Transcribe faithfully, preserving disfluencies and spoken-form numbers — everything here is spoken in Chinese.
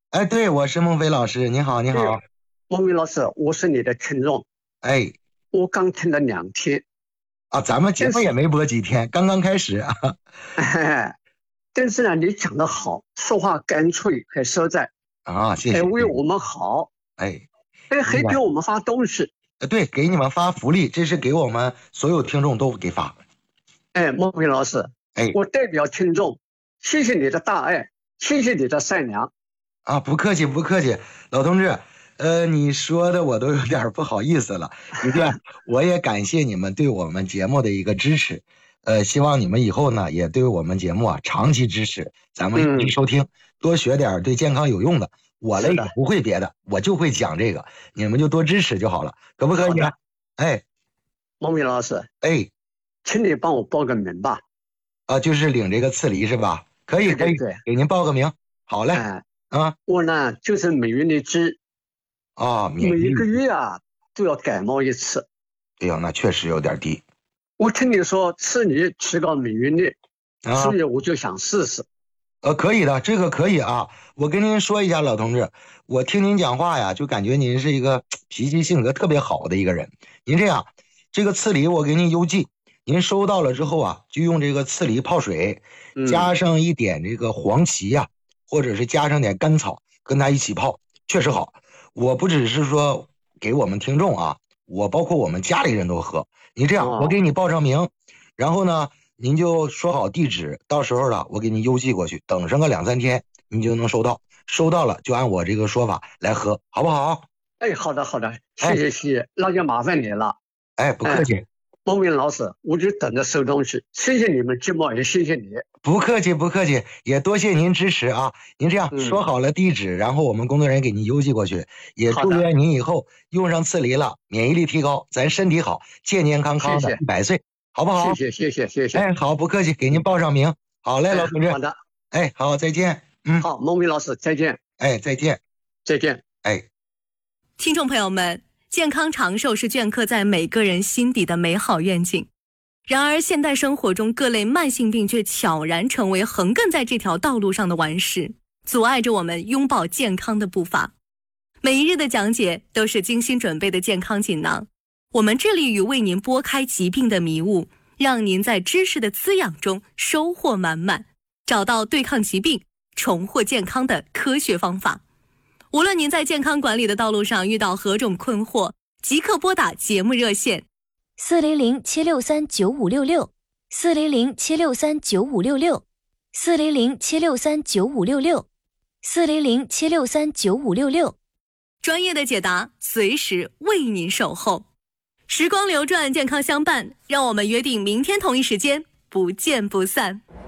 哎，对，我是孟非老师，你好，你好。 对，孟明老师，我是你的听众， 哎， 我刚听了两天， 啊，咱们节但是， 目也没播几天，刚刚开始啊。 哎，但是呢，你讲得好，说话干脆还实在， 啊，谢还谢，谢谢。 为我们好， 哎， 哎，还应该， 给我们发东西。 呃对，给你们发福利，这是给我们所有听众都给发。 哎，孟明老师， 哎， 我代表听众，谢谢你的大爱，谢谢你的善良。 啊，不客气，不客气，老同志，呃，你说的我都有点不好意思了。一定，我也感谢你们对我们节目的一个支持，呃，希望你们以后呢也对我们节目啊长期支持，咱们一嗯， 起收听，多学点对健康有用的。我嘞也是的， 不会别的，我就会讲这个，你们就多支持就好了，可不可以？ 好的， 哎孟明老师， 哎， 请你帮我报个名吧。 啊，就是领这个赐梨是吧？可以可以， 对对对， 给您报个名。好嘞。 哎， 啊我呢就是美云的鸡， 啊，免每一个疫力， 月啊都要感冒一次。 哎呀，那确实有点低我听你说吃梨提高免疫力， 啊。 所以我就想试试。 呃，可以的，这个可以啊。我跟您说一下，老同志，我听您讲话呀，就感觉您是一个脾气性格特别好的一个人。您这样，这个刺梨我给您邮寄，您收到了之后啊，就用这个刺梨泡水， 嗯， 加上一点这个黄芪呀、或者是加上点甘草，跟它一起泡，确实好。我不只是说给我们听众啊，我包括我们家里人都喝。你这样，我哦， 给你报上名，然后呢？您就说好地址，到时候呢，我给您邮寄过去，等上个两三天，您就能收到。收到了就按我这个说法来喝，好不好？ 哎，好的好的，谢哎谢谢谢，那就麻烦你了。 哎，不客哎， 气， 孟明老师，我就等着收东西。谢谢你们节目，也谢谢你。 不客气，不客气，也多谢您支持啊！您这样说嗯， 好了地址，然后我们工作人员给您邮寄过去。也好的， 祝愿您以后用上次梨了，免疫力提高，咱身体好，健健康康的谢谢一百岁，好不好？ 谢谢谢谢谢谢。 哎，好，不客气，给您报上名。好嘞，老哎， 同志， 好的， 哎，好，再见。嗯， 好，孟明老师，再见哎，再见。 再见。 哎。 听众朋友们，健康长寿是镌刻在每个人心底的美好愿景。然而，现代生活中各类慢性病却悄然成为横亘在这条道路上的顽石，阻碍着我们拥抱健康的步伐。每一日的讲解都是精心准备的健康锦囊，我们致力于为您拨开疾病的迷雾，让您在知识的滋养中收获满满，找到对抗疾病、重获健康的科学方法。无论您在健康管理的道路上遇到何种困惑，即刻拨打节目热线四零零七六三九五六六，四零零七六三九五六六，四零零七六三九五六六，四零零七六三九五六六。 专业的解答，随时为您守候。时光流转，健康相伴，让我们约定明天同一时间不见不散。